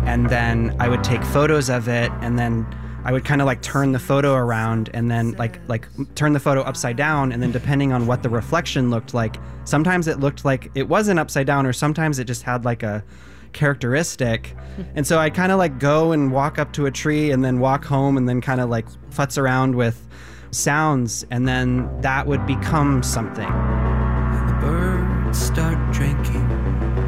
and then I would take photos of it, and then I would kind of like turn the photo around and then like turn the photo upside down, and then depending on what the reflection looked like, sometimes it looked like it wasn't upside down, or sometimes it just had like a characteristic. And so I kind of like go and walk up to a tree and then walk home and then kind of like futz around with sounds, and then that would become something.